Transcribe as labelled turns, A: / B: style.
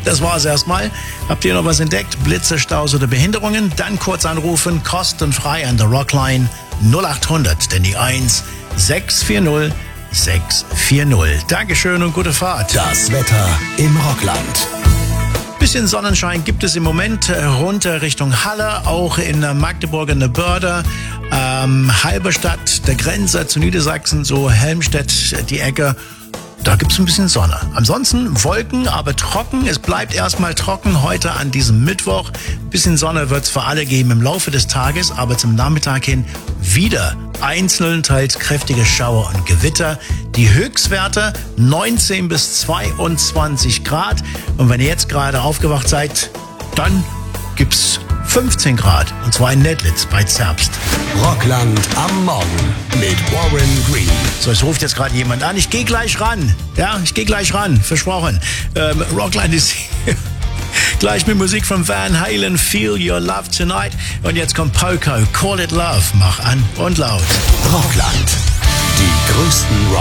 A: Das war's erstmal. Habt ihr noch was entdeckt? Blitze, Staus oder Behinderungen? Dann kurz anrufen, kostenfrei an der Rockline 0800, denn die 1 640 640. Dankeschön und gute Fahrt.
B: Das Wetter im Rockland.
A: Bisschen Sonnenschein gibt es im Moment runter Richtung Halle, auch in Magdeburg in der Börde, Halberstadt, der Grenze zu Niedersachsen, so Helmstedt, die Ecke. Da gibt's ein bisschen Sonne. Ansonsten Wolken, aber trocken. Es bleibt erstmal trocken heute an diesem Mittwoch. Ein bisschen Sonne wird's für alle geben im Laufe des Tages, aber zum Nachmittag hin wieder einzeln teils kräftige Schauer und Gewitter. Die Höchstwerte 19 bis 22 Grad. Und wenn ihr jetzt gerade aufgewacht seid, dann gibt's 15 Grad. Und zwar in Nedlitz bei Zerbst.
B: Rockland am Morgen mit Warren Green.
A: So, es ruft jetzt gerade jemand an. Ich gehe gleich ran. Ja, ich gehe gleich ran. Versprochen. Rockland ist hier. Gleich mit Musik von Van Halen, Feel Your Love Tonight. Und jetzt kommt Poco, Call It Love. Mach an und laut.
B: Rockland. Die größten Rock